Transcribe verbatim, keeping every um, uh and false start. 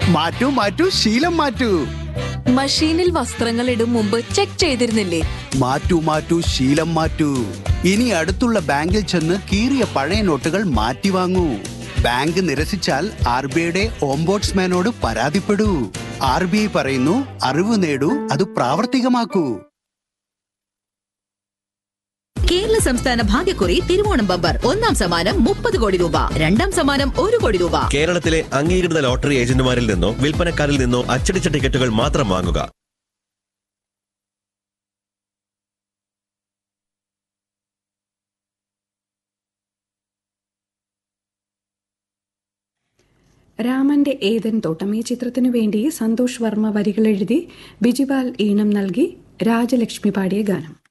മാറ്റൂ മാറ്റൂ ശീലം മാറ്റൂ. മഷീനിൽ വസ്ത്രങ്ങൾ ഇടും മുമ്പ് ചെക്ക് ചെയ്തിരുന്നില്ലേ? മാറ്റൂ മാറ്റൂ ശീലം മാറ്റൂ. ഇനി അടുത്തുള്ള ബാങ്കിൽ ചെന്ന് കീറിയ പഴയ നോട്ടുകൾ മാറ്റി വാങ്ങൂ. ബാങ്ക് നിരസിച്ചാൽ ആർ ബി ഐയുടെ ഓംബോഡ്സ്മാനോട് പരാതിപ്പെടൂ. ആർ ബി ഐ പറയുന്നു, അറിവ് നേടൂ, അത് പ്രാവർത്തികമാക്കൂ. കേരള സംസ്ഥാന ഭാഗ്യക്കുറി തിരുവോണം ബമ്പർ ഒന്നാം സമ്മാനം മുപ്പത് കോടി രൂപ, രണ്ടാം സമ്മാനം ഒരു കോടി രൂപ. കേരളത്തിലെ അംഗീകൃത ലോട്ടറി ഏജന്റുമാരിൽ നിന്നോ വിൽപ്പനക്കാരിൽ നിന്നോ അച്ചടിച്ച ടിക്കറ്റുകൾ മാത്രം വാങ്ങുക. രാമന്റെ ഏതൻ തോട്ടം ഈ ചിത്രത്തിനു വേണ്ടി സന്തോഷ് വർമ്മ വരികൾ എഴുതി ബിജിപാൽ ഈണം നൽകി രാജലക്ഷ്മി പാടിയ ഗാനം.